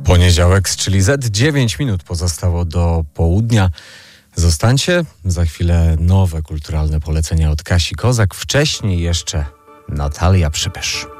Poniedziałek z Chili Z. 9 minut pozostało do południa. Zostańcie. Za chwilę nowe kulturalne polecenia od Kasi Kozak. Wcześniej jeszcze Natalia Przybysz.